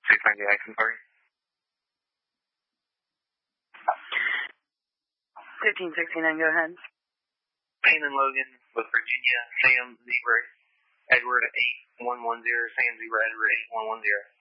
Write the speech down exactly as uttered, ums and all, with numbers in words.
six ninety action, sorry. fifteen sixty-nine, go ahead. Payne and Logan, West Virginia, Sam, Zebra, Edward, eight one one zero, Sam, Zebra, Edward, eight one one zero.